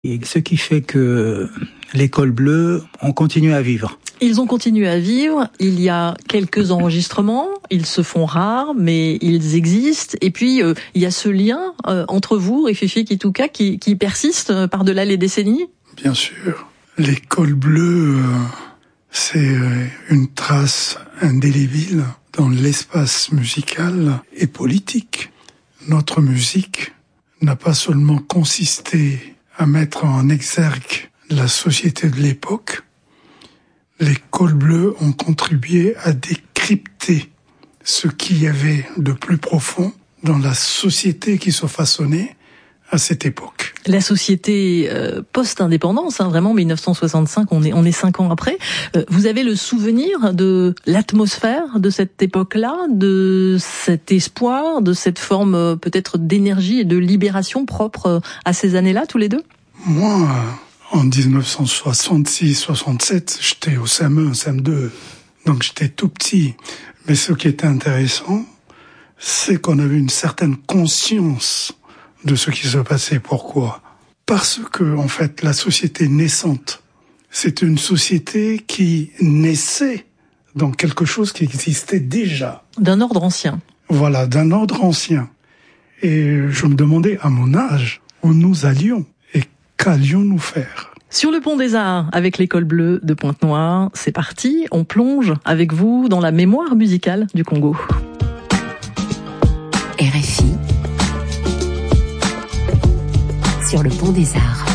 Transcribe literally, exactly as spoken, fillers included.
Et ce qui fait que l'École Bleue, on continue à vivre. Ils ont continué à vivre, il y a quelques enregistrements, ils se font rares, mais ils existent. Et puis, euh, il y a ce lien euh, entre vous, Rififi Kituka, qui, qui persiste euh, par-delà les décennies. Bien sûr. L'École Bleue, euh, c'est euh, une trace indélébile dans l'espace musical et politique. Notre musique n'a pas seulement consisté à mettre en exergue la société de l'époque. Les cols bleus ont contribué à décrypter ce qu'il y avait de plus profond dans la société qui se façonnait à cette époque. La société euh, post-indépendance, hein, vraiment mille neuf cent soixante-cinq, on est on est cinq ans après. Euh, vous avez le souvenir de l'atmosphère de cette époque-là, de cet espoir, de cette forme euh, peut-être d'énergie et de libération propre euh, à ces années-là, tous les deux? Moi, en dix-neuf cent soixante-six soixante-sept, j'étais au C M un, C M deux, donc j'étais tout petit. Mais ce qui était intéressant, c'est qu'on avait une certaine conscience de ce qui se passait. Pourquoi ? Parce que, en fait, la société naissante, c'est une société qui naissait dans quelque chose qui existait déjà. D'un ordre ancien. Voilà, d'un ordre ancien. Et je me demandais, à mon âge, où nous allions et qu'allions-nous faire ? Sur le pont des Arts, avec l'École Bleue de Pointe-Noire, c'est parti, on plonge avec vous dans la mémoire musicale du Congo. R F I sur le pont des Arts.